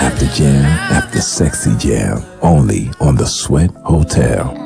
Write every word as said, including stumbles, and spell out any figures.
After jam, after sexy jam, only on the Sweat Hotel.